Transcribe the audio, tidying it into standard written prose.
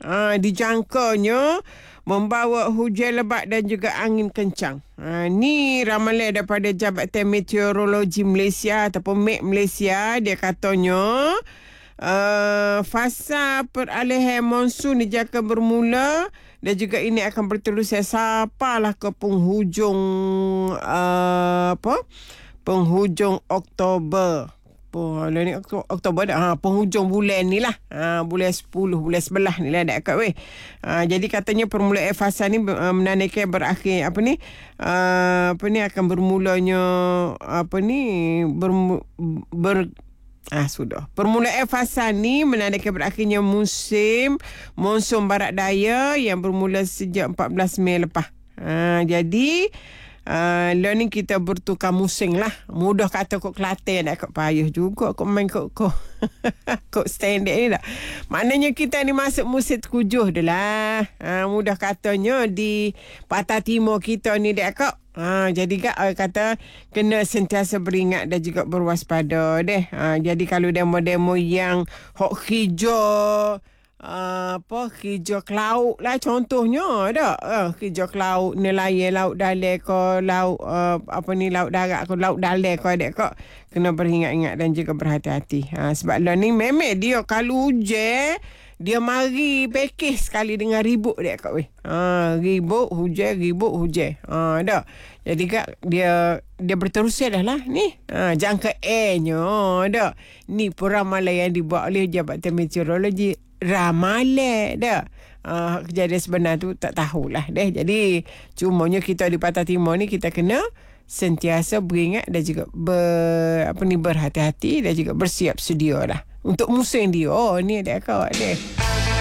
dijangkanya membawa hujan lebat dan juga angin kencang. Ni ramalan daripada Jabatan Meteorologi Malaysia ataupun MET Malaysia. Dia katanya fasa peralihan monsun dijangka bermula dan juga ini akan berterusan sampailah ke penghujung penghujung Oktober. Ni Oktober dah. Penghujung bulan ni lah. Bulan 10, bulan 11 ni lah dah kat weh. Jadi katanya permulaan fasa ni menandakan berakhir akan bermulanya sudah. Permulaan fasa ni menandakan berakhirnya musim monsun barat daya yang bermula sejak 14 Mei lepas. Jadi ni kita bertukar musim lah. Mudah kata kok Kelantan nak kok payah juga kok main kok standard ni dah. Maknanya kita ni masuk musim terkujuh dah lah. Mudah katanya di patah timur kita ni dah kok. Jadi kata kena sentiasa beringat dan juga berwaspada deh. Jadi kalau demo-demo yang hok hijau hijau kelauk lah contohnya dah. Hijau kelauk nelayan laut dalam ko laut laut darat ko laut dalam ko adek kok kena beringat-ingat dan juga berhati-hati. Sebab lah ni memang dia kalau hujan dia mari pekeh sekali dengan ribut dek kak weh. Ribut hujan dah. Jadi kak dia berterusan dah lah ni. Jangka airnya dah. Ni peramalan yang dibuat oleh Jabatan Meteorologi. Ramalan dah. Kejadian sebenar tu tak tahulah deh. Jadi cumanya kita di Patah Timur ni kita kena sentiasa beringat dan juga berhati-hati dan juga bersiap sedia lah untuk musim dia. Ni ada kau deh.